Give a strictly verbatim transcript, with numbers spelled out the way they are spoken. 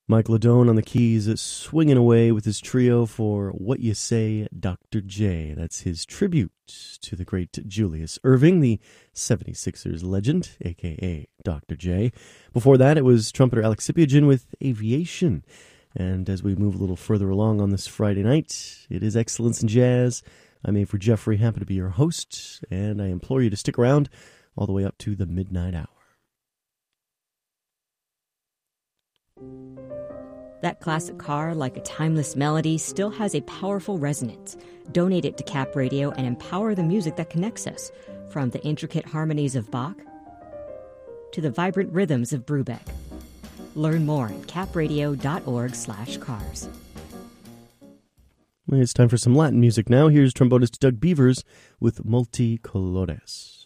Mike Ladone on the keys, swinging away with his trio for What You Say, Doctor J. That's his tribute to the great Julius Erving, the seventy-sixers legend, a k a. Doctor J. Before that, it was trumpeter Alex Sipiagin with Aviation. And as we move a little further along on this Friday night, it is Excellence in Jazz. I'm A for Jeffrey, happy to be your host, and I implore you to stick around all the way up to the midnight hour. That classic car, like a timeless melody, still has a powerful resonance. Donate it to Cap Radio and empower the music that connects us, from the intricate harmonies of Bach to the vibrant rhythms of Brubeck. Learn more at capradio.org slash cars. It's time for some Latin music now. Here's trombonist Doug Beavers with Multicolores.